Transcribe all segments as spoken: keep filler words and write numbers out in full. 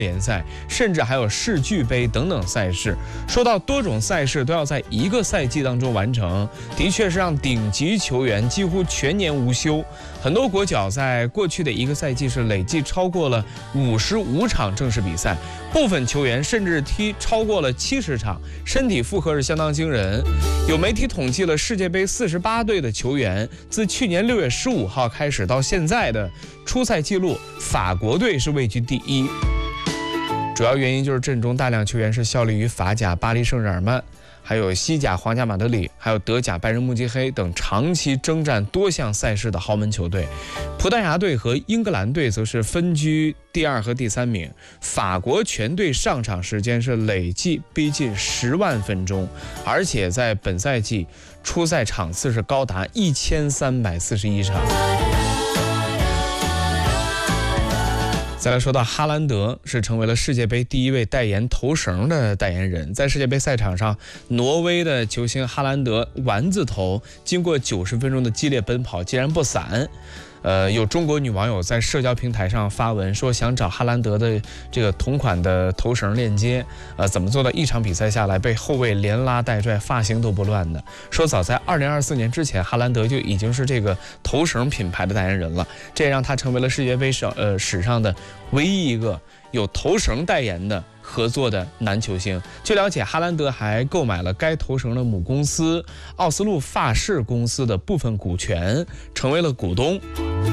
联赛，甚至还有世俱杯等等赛事。说到多种赛事都要在一个赛季当中完成，的确是让顶级球员几乎全年无休。很多国脚在过去的一个赛季是累计超过了五十五场正式比赛，部分球员甚至踢超过了七十场，身体负荷是相当惊人。有媒体统计了世界杯四十八队的球员，自去年六月十五号开始到现在的出赛记录，法国队是位居第一。主要原因就是阵中大量球员是效力于法甲巴黎圣日耳曼，还有西甲皇家马德里，还有德甲拜仁慕尼黑等长期征战多项赛事的豪门球队。葡萄牙队和英格兰队则是分居第二和第三名。法国全队上场时间是累计逼近十万分钟，而且在本赛季出赛场次是高达一千三百四十一场。再来说到哈兰德，是成为了世界杯第一位代言头绳的代言人。在世界杯赛场上，挪威的球星哈兰德丸子头经过九十分钟的激烈奔跑竟然不散。呃，有中国女网友在社交平台上发文说想找哈兰德的这个同款的头绳链接，呃，怎么做到一场比赛下来被后卫连拉带拽，发型都不乱的？说早在二零二四年之前，哈兰德就已经是这个头绳品牌的代言人了，这也让他成为了世界杯上呃史上的唯一一个有头绳代言的合作的男球星。据了解，哈兰德还购买了该头绳的母公司奥斯陆发饰公司的部分股权，成为了股东。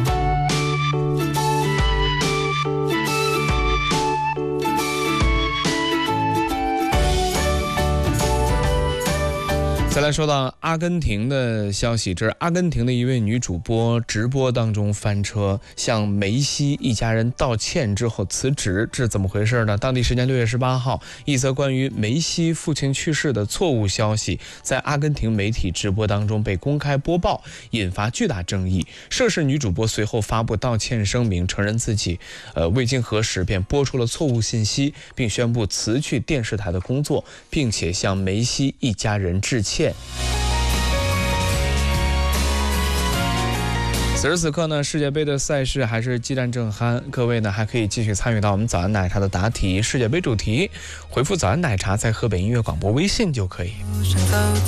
再来说到阿根廷的消息，这是阿根廷的一位女主播直播当中翻车，向梅西一家人道歉之后辞职，这是怎么回事呢？当地时间六月十八号，一则关于梅西父亲去世的错误消息在阿根廷媒体直播当中被公开播报，引发巨大争议。涉事女主播随后发布道歉声明，承认自己呃未经核实便播出了错误信息，并宣布辞去电视台的工作，并且向梅西一家人致歉。此时此刻呢，世界杯的赛事还是激战正酣，各位呢还可以继续参与到我们早安奶茶的答题世界杯主题，回复早安奶茶在河北音乐广播微信就可以。